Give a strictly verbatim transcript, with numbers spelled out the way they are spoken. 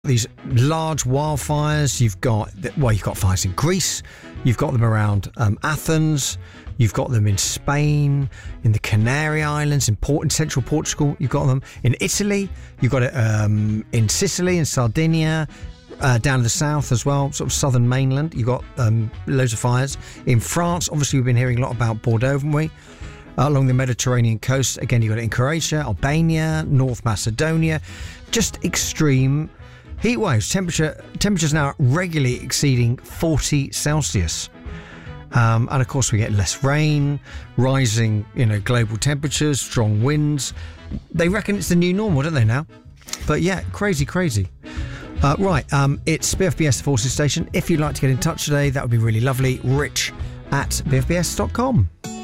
these large wildfires. You've got, well, you've got fires in Greece. You've got them around um, Athens. You've got them in Spain, in the Canary Islands, in, Port, in central Portugal. You've got them in Italy. You've got it um, in Sicily, in Sardinia, uh, down to the south as well, sort of southern mainland. You've got um, loads of fires. In France, obviously, we've been hearing a lot about Bordeaux, haven't we? Uh, along the Mediterranean coast. Again, you've got it in Croatia, Albania, North Macedonia. Just extreme heat waves. Temperature temperatures now regularly exceeding forty Celsius. Um, and of course, we get less rain, rising, you know, global temperatures, strong winds. They reckon it's the new normal, don't they now? But yeah, crazy, crazy. Uh, right, um, it's B F B S Forces Station. If you'd like to get in touch today, that would be really lovely. Rich at b f b s dot com.